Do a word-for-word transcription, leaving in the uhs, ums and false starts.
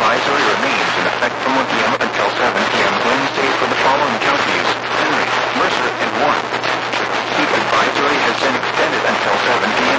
advisory remains in effect from one p m until seven p m Wednesday for the following counties: Henry, Mercer, and Warren. Heat advisory has been extended until seven p m